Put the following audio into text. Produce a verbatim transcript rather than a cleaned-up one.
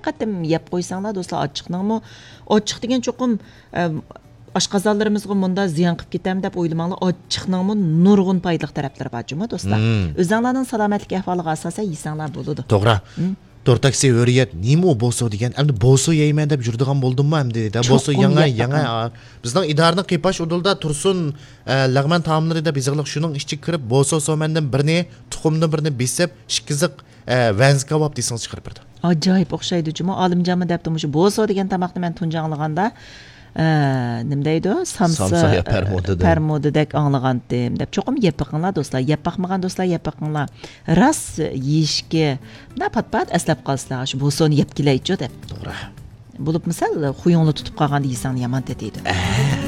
qatim yeb qo'ysanglar do'stlar ochiqningmi ochiq degan cho'qim oshqozonlarimizga munda ziyon qilib ketamiz deb o'ylamanglar ochiqningmi nurg'un foydali taraflari bor juma do'stlar o'zinglarning salomatlik ahvoliga asosan yesanglar bo'ladi to'g'ri to'rtaksi o'riyat nima bo'lsa degan endi bo'lsa yeyman deb yurdigan bo'ldimmi endi da bo'lsa yangi yangi bizning idoraning qipash udulda tursun lag'man taomlarida bizig'liq shuning ichiga kirib bo'lsa so'mandan birini tuxumni birini besib shkiziq vanz kabob desangiz chiqarib berdi ajoyib o'xshaydi juma olimjonmi debdi shu bo'lsa degan tomoqni men tunji anglaganda nima deydi samsa permodidek anglagandim deb cho'qim yeb baqinglar do'stlar yeb baqmagan do'stlar yeb baqinglar rost yeyishga na pat pat eslab qolsizlar shu bo'lsani yeb kelaychi deb to'g'ri bo'lib misol xuyongni tutib qolganda yesang yomon tetiydi